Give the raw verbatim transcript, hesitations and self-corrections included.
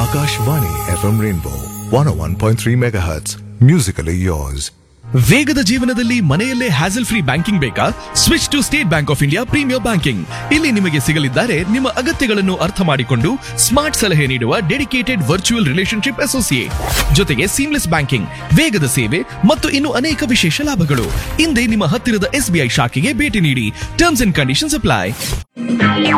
Akashvani F M Rainbow one oh one point three megahertz. Musically yours. ವೇಗದ ಜೀವನದಲ್ಲಿ ಮನೆಯಲ್ಲೇ hassle free banking ಬೇಕಾ? Switch to state bank of India premier banking. ಇಲ್ಲಿ ನಿಮಗೆ ಸಿಗಲಿದ್ದಾರೆ ನಿಮ್ಮ ಅಗತ್ಯಗಳನ್ನು ಅರ್ಥ ಮಾಡಿಕೊಂಡು ಸ್ಮಾರ್ಟ್ ಸಲಹೆ ನೀಡುವ ಡೆಡಿಕೇಟೆಡ್ ವರ್ಚುವಲ್ ರಿಲೇಶನ್ಶಿಪ್ ಅಸೋಸಿಯೇಟ್, ಜೊತೆಗೆ ಸೀಮ್ಲೆಸ್ ಬ್ಯಾಂಕಿಂಗ್, ವೇಗದ ಸೇವೆ ಮತ್ತು ಇನ್ನು ಅನೇಕ ವಿಶೇಷ ಲಾಭಗಳು. ಹಿಂದೆ ನಿಮ್ಮ ಹತ್ತಿರದ ಎಸ್ಬಿಐ ಶಾಖೆಗೆ ಭೇಟಿ ನೀಡಿ. Terms and conditions apply.